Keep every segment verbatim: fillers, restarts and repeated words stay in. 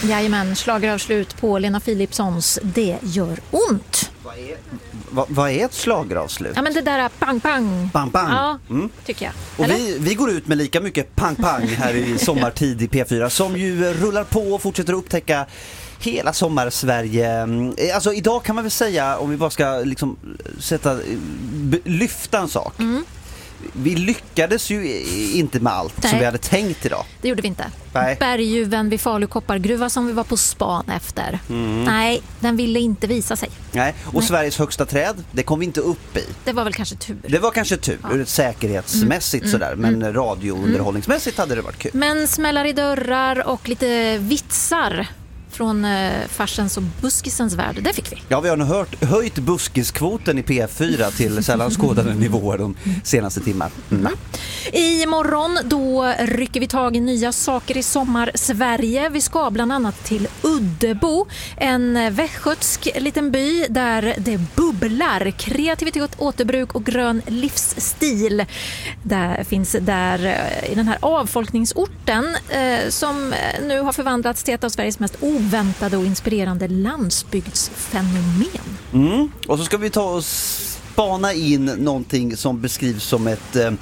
Jajamän, schlageravslut på Lena Philipssons Det gör ont. Vad är, vad, vad är ett schlageravslut? Ja, men det där pang pang. Pang pang. Ja, mm. tycker jag. Och vi, vi går ut med lika mycket pang pang här i sommartid i P fyra som ju rullar på och fortsätter att upptäcka hela sommar-Sverige. Alltså idag kan man väl säga, om vi bara ska liksom sätta, lyfta en sak. Mm. Vi lyckades ju inte med allt Nej. som vi hade tänkt idag. Det gjorde vi inte. Nej. Berguven vid Falu koppargruva som vi var på span efter. Mm. Nej, den ville inte visa sig. Nej, och Nej. Sveriges högsta träd, det kom vi inte upp i. Det var väl kanske tur. Det var kanske tur, ja. ur säkerhetsmässigt mm. sådär. Men mm. radiounderhållningsmässigt hade det varit kul. Men smällar i dörrar och lite vitsar från eh, farsens och buskisens värld, det fick vi. Ja, vi har nu hört, höjt buskiskvoten i P fyra till sällan skådade nivåer de senaste timmarna. Mm. Imorgon då rycker vi tag i nya saker i sommar-Sverige. Vi ska bland annat till Uddebo, en västgötsk liten by där det bubblar. Kreativitet, återbruk och grön livsstil. Det finns där i den här avfolkningsorten eh, som nu har förvandlats till ett av Sveriges mest oväntade och inspirerande landsbygdsfenomen. Mm. Och så ska vi ta och spana in någonting som beskrivs som ett eh,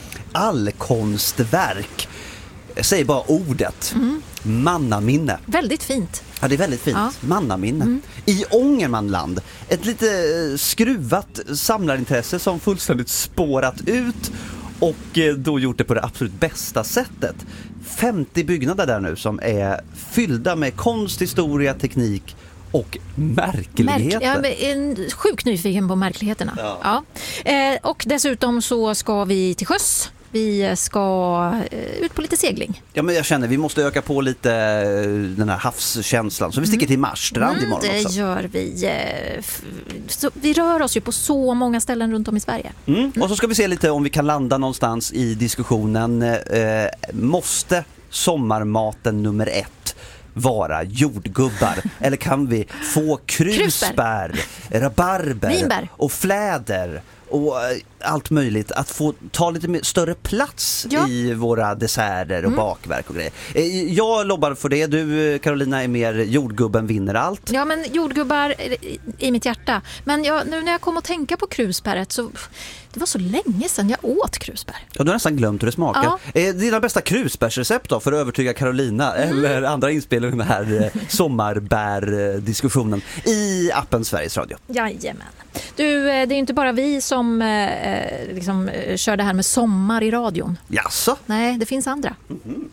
allkonstverk. Jag säger bara ordet. Mm. Mannaminne. Väldigt fint. Ja, det är väldigt fint. Ja. Mannaminne. Mm. I Ångermanland. Ett lite skruvat samlarintresse som fullständigt spårat ut och då gjort det på det absolut bästa sättet. femtio byggnader där nu som är fyllda med konst, historia, teknik och märkligheter. Märk- ja, en sjukt nyfiken på märkligheterna. Ja. Ja. Eh, och dessutom så ska vi till sjöss. Vi ska eh, ut på lite segling. Ja, men jag känner vi måste öka på lite eh, den här havskänslan. Så vi sticker till Marstrand mm, imorgon det också. Det gör vi. Eh, f- så, vi rör oss ju på så många ställen runt om i Sverige. Mm. Mm. Och så ska vi se lite om vi kan landa någonstans i diskussionen. Eh, måste sommarmaten nummer ett vara jordgubbar? Eller kan vi få krusbär, rabarber Vinbär. och fläder och allt möjligt att få ta lite större plats ja. i våra desserter och mm. bakverk och grejer. Jag lobbar för det. Du, Carolina, är mer jordgubben vinner allt. Ja, men jordgubbar i mitt hjärta. Men jag, nu när jag kom att tänka på krusbäret så det var så länge sedan jag åt krusbär. Ja, du har nästan glömt hur det smakar. Ja. Eh, dina bästa krusbärsrecept då för att övertyga Carolina mm. eller andra inspel i den här eh, sommarbär-diskussionen i appen Sveriges Radio. Jajamän. Du, det är ju inte bara vi som eh, liksom, kör det här med sommar i radion. Jaså? Nej, det finns andra. Mm-hmm.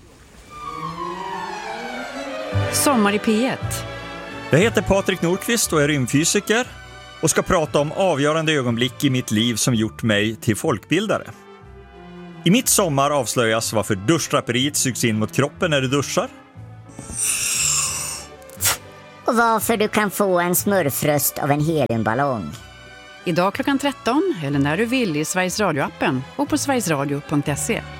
Sommar i P ett. Jag heter Patrik Nordqvist och är rymdfysiker och ska prata om avgörande ögonblick i mitt liv som gjort mig till folkbildare. I mitt sommar avslöjas varför duschdraperiet sugs in mot kroppen när du duschar. Och varför du kan få en smurfröst av en heliumballong. Idag klockan tretton eller när du vill i Sveriges Radio-appen och på sverigesradio punkt se.